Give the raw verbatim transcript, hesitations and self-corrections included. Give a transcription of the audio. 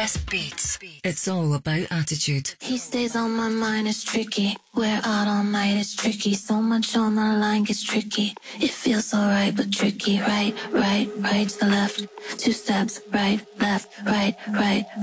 best beats. It's all about attitude. He stays on my mind, it's tricky. We're out all night, it's tricky. So much on the line gets tricky. It feels alright, but tricky. Right, right, right to left. Two steps, right, left, right, right.